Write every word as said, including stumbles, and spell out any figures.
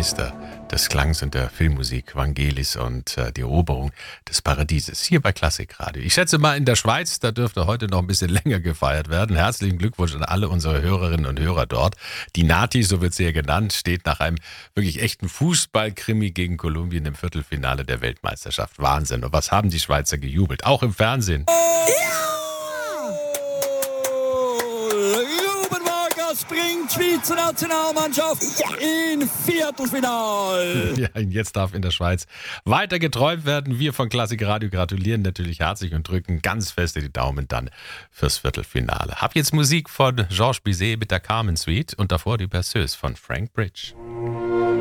Meister des Klangs und der Filmmusik, Vangelis und äh, die Eroberung des Paradieses, hier bei Klassikradio. Ich schätze mal, in der Schweiz, da dürfte heute noch ein bisschen länger gefeiert werden. Herzlichen Glückwunsch an alle unsere Hörerinnen und Hörer dort. Die Nati, so wird sie ja genannt, steht nach einem wirklich echten Fußballkrimi gegen Kolumbien im Viertelfinale der Weltmeisterschaft. Wahnsinn. Und was haben die Schweizer gejubelt? Auch im Fernsehen. Bringt die Schweizer Nationalmannschaft in Viertelfinal. Ja, und jetzt darf in der Schweiz weiter geträumt werden. Wir von Klassikradio gratulieren natürlich herzlich und drücken ganz fest die Daumen dann fürs Viertelfinale. Hab jetzt Musik von Georges Bizet mit der Carmen Suite und davor die Berceuse von Frank Bridge.